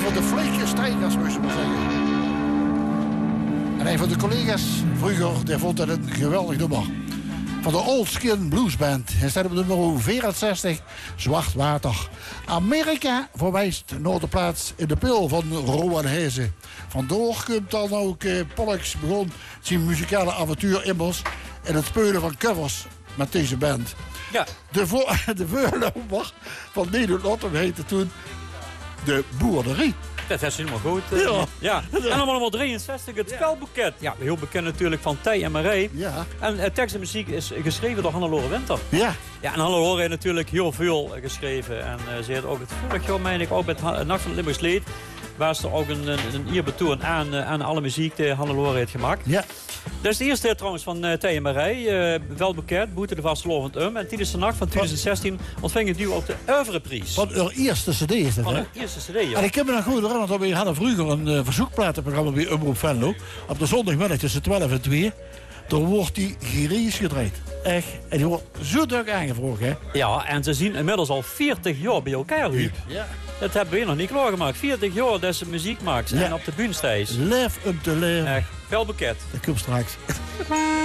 van de flikkenstrijkers, moest je maar zeggen. En een van de collega's vroeger, die vond dat een geweldig nummer. Van de Old Skin Blues Band. Hij staat op nummer 64, Zwart Water. Amerika verwijst naar de plaats in de pil van Rowan Hezen. Vandoor komt dan ook Pollux begon zijn muzikale avontuur immers in het spelen van covers met deze band. Ja. De voorloper van Nino Lottem heette toen de Boerderie. Dat is helemaal goed. Ja. En dan nummer 63, het spelboeket. Ja, heel bekend natuurlijk van Tij en Marij. Ja. En tekst en muziek is geschreven door Hannelore Winter. Ja. Ja, en Hannelore heeft natuurlijk heel veel geschreven. En ze heeft ook het vorig jaar, meen ik, ook bij het Nacht van het Limburgs Lied, waar ze ook een eerbetoon aan alle muziek die Hannelore heeft gemaakt. Ja. Dat is de eerste trouwens van Tij en Marij. Wel bekend, Boete de Vastelovend En tijdens de nacht van 2016 ontving het duo ook de Oeuvreprijs. Van haar eerste cd is dat, Van hè? de eerste cd, ja. En ik heb me nog goed herinnerd dat we hadden vroeger een verzoekplatenprogramma bij Omroep Venlo. Op de zondagmiddag tussen 12 en 2. Dan wordt die giries gedraaid. Echt. En die wordt zo druk aangevrogen, hè? Ja, en ze zien inmiddels al 40 jaar bij elkaar, Huub. Ja. Dat hebben we nog niet klaargemaakt. 40 jaar dat ze muziek maakt en op de bühne staat. Live up to live. Echt, wel bekend. Dat komt straks.